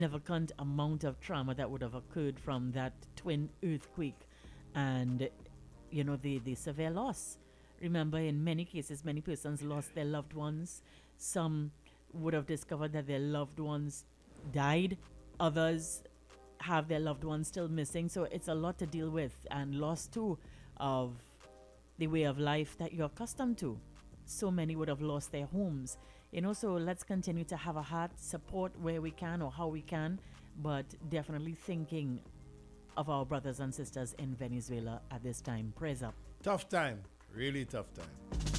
significant amount of trauma that would have occurred from that twin earthquake and, the severe loss. Remember, in many cases, many persons lost their loved ones. Some would have discovered that their loved ones died. Others have their loved ones still missing. So it's a lot to deal with, and loss too of the way of life that you're accustomed to. So many would have lost their homes. So let's continue to have a heart, support where we can or how we can, but definitely thinking of our brothers and sisters in Venezuela at this time. Prayers up. Tough time, really tough time.